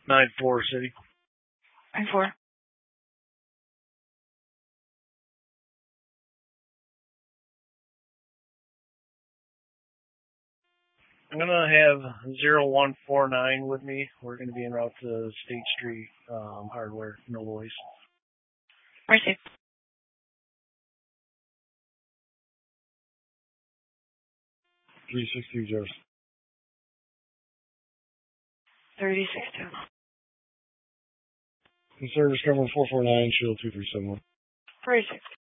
9-4 City. 9-4. I'm going to have 0149 with me. We're going to be en route to State Street Hardware, no voice. Receive. 360 Joe. 3062. Service number 449, Shield 2371. 36.